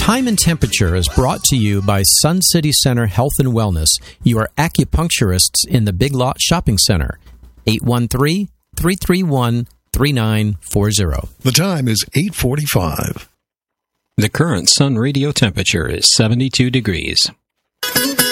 Time and Temperature is brought to you by Sun City Center Health and Wellness, your acupuncturists in the Big Lot Shopping Center. 813-331-3940. The time is 8:45. The current Sun radio temperature is 72 degrees.